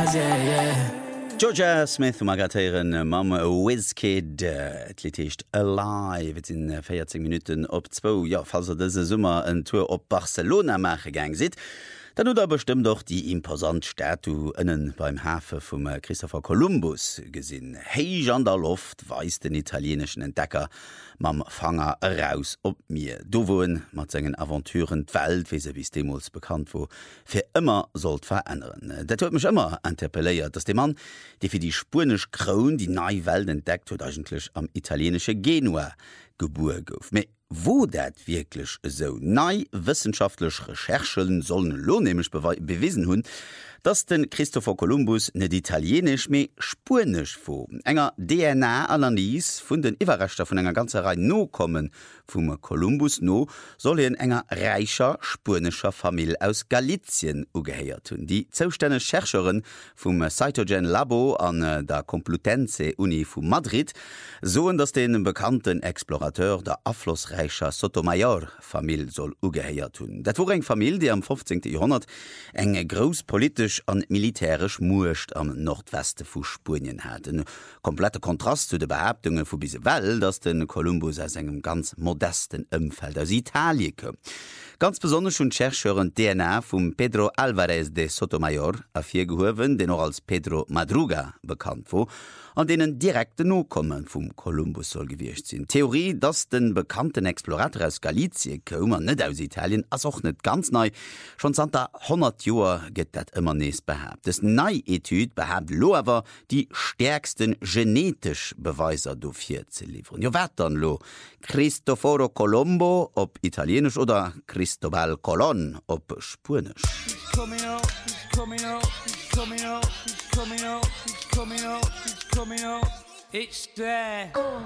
eyes, yeah, yeah. Georgia Smith Magatieren Mam Wizkid et Licht alive et in 14 Minuten op 2 ja falls dese Summer en Tour op Barcelona mache gang sit. Dann oder bestimmt doch die imposant Statue innen beim Hafe vom Christopher Columbus gesinn. Hey an der Luft weist den italienischen Entdecker mam Fanger raus op mir. Du wohn mat sengen Aventuren Welt wie se bis demos bekannt wo fir immer sollt verändern. Dat huet mich immer interpelléiert, dass der Mann, der fir die spanisch Kron die neue Welt entdeckt huet eigentlich am italienische Genua geboren gouf. Wo dat wirklich so nei wissenschaftlich Recherchen sollen lohnnehmlich bewiesen hun, dass den Christopher Columbus net italienisch me spanisch vor enger DNA-Analyse vun den Iwerrechter von enger ganzer Reihe no kommen vum Columbus no soll en enger reicher spanischer Familie aus Galizien ugeheiert hun. Die zoustänne Chercherin vum Cytogen Labo an der Complutense Uni vu Madrid soen, dass den bekannten Explorateur der afflussreicher Sotomayor-Familie soll ugeheiert hun. Dat war eng Familie, die am 15. Jahrhundert enge großpolitisch an militärisch Murcht am Nordweste vu Spanien hat. Ein kompletter Kontrast zu de Behauptungen vu bise Well, dass den Columbus aus engem ganz modesten Umfeld aus Italien kom. Ganz besonders schon Chercheuren DNA vum Pedro Alvarez de Sotomayor afir gehowen, den auch als Pedro Madruga bekannt wo, an denen direkte Nokommen vum Columbus soll gewircht sinn. Theorie, dass den bekannten Explorator aus Galizien kommmer net aus Italien as auch net ganz neu. Schon seit 100 Joer geht dat immer nees behabt. Das Nei-Etüd behabt lo awer die stärksten genetisch Beweiser dofir ze liefern. Jo wat dann lo? Cristoforo Colombo op Italienisch oder Cristobal Colon op Spanisch. Coming out, it's there.